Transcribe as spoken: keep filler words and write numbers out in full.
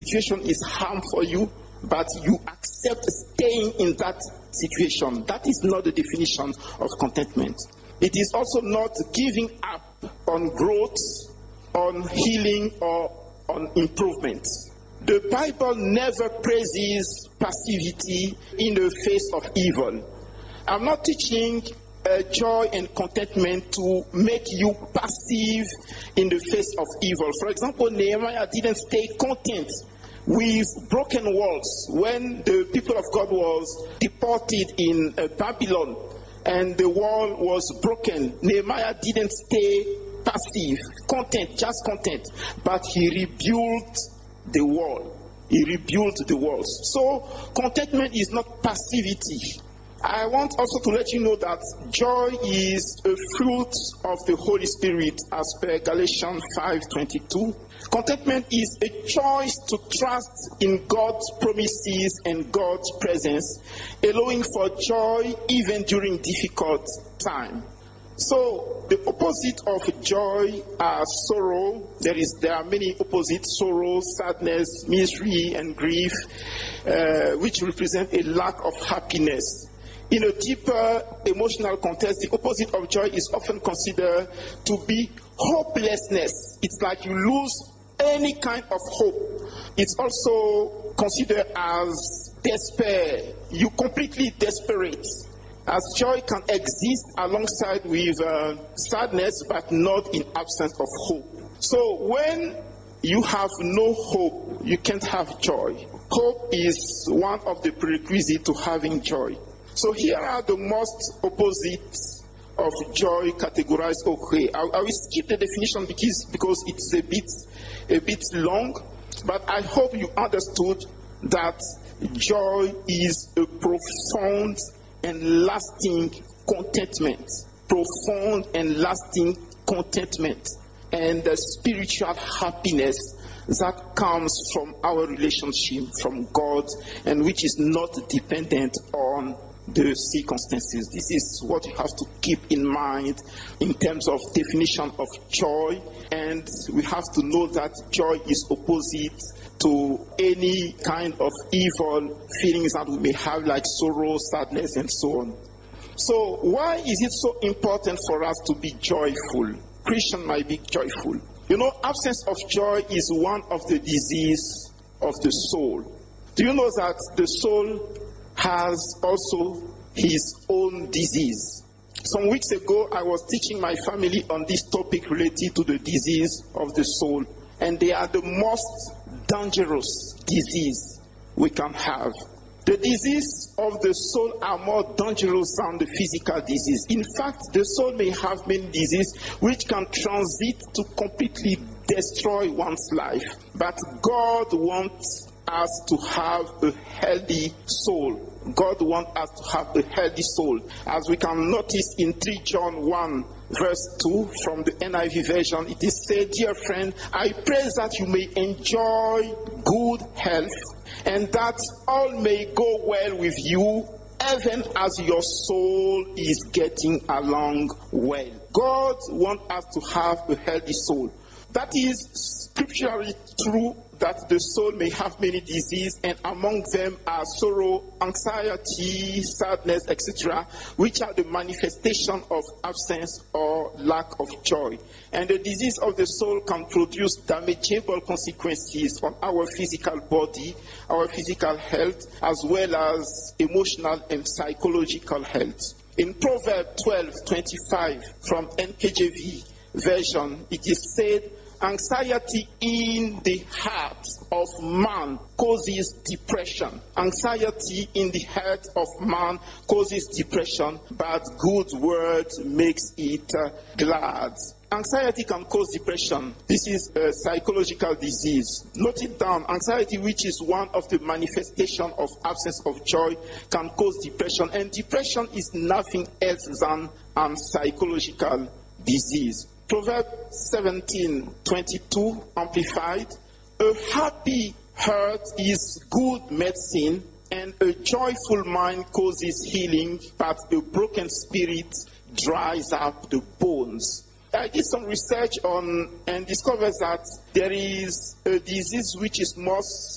situation is harm for you, but you accept staying in that situation. That is not the definition of contentment. It is also not giving up on growth, on healing, or on improvement. The Bible never praises passivity in the face of evil. I'm not teaching uh, joy and contentment to make you passive in the face of evil. For example, Nehemiah didn't stay content with broken walls when the people of God was deported in uh, Babylon and the wall was broken. Nehemiah didn't stay passive, content, just content, but he rebuilt the wall. He rebuilt the walls. So contentment is not passivity. I want also to let you know that joy is a fruit of the Holy Spirit as per Galatians five twenty-two. Contentment is a choice to trust in God's promises and God's presence, allowing for joy even during difficult times. So the opposite of joy are sorrow. There is there are many opposites: sorrow, sadness, misery, and grief, uh, which represent a lack of happiness. In a deeper emotional context, the opposite of joy is often considered to be hopelessness. It's like you lose any kind of hope. It's also considered as despair. You completely desperate. As joy can exist alongside with uh, sadness, but not in absence of hope. So when you have no hope, you can't have joy. Hope is one of the prerequisites to having joy. So here are the most opposites of joy categorized. Okay, I, I will skip the definition because, because it's a bit, a bit long, but I hope you understood that joy is a profound and lasting contentment. Profound and lasting contentment and the spiritual happiness that comes from our relationship from God and which is not dependent on the circumstances. This is what you have to keep in mind in terms of definition of joy, and we have to know that joy is opposite to any kind of evil feelings that we may have, like sorrow, sadness, and so on. So why is it so important for us to be joyful? Christian might be joyful. You know, absence of joy is one of the diseases of the soul. Do you know that the soul has also his own disease? Some weeks ago, I was teaching my family on this topic related to the disease of the soul. And they are the most dangerous disease we can have. The disease of the soul are more dangerous than the physical disease. In fact, the soul may have many diseases which can transit to completely destroy one's life. But God wants us to have a healthy soul. God wants us to have a healthy soul. As we can notice in Three John one, verse two from the N I V version, it is said, "Dear friend, I pray that you may enjoy good health and that all may go well with you, even as your soul is getting along well." God wants us to have a healthy soul. That is scripturally true, that the soul may have many diseases, and among them are sorrow, anxiety, sadness, et cetera, which are the manifestation of absence or lack of joy. And the disease of the soul can produce damageable consequences on our physical body, our physical health, as well as emotional and psychological health. In Proverbs twelve twenty-five from N K J V version, it is said, "Anxiety in the heart of man causes depression. Anxiety in the heart of man causes depression, but good word makes it uh, glad." Anxiety can cause depression. This is a psychological disease. Note it down. Anxiety, which is one of the manifestations of absence of joy, can cause depression. And depression is nothing else than a psychological disease. Proverbs seventeen twenty-two amplified, "A happy heart is good medicine, and a joyful mind causes healing, but a broken spirit dries up the bones." I did some research on and discovered that there is a disease which is most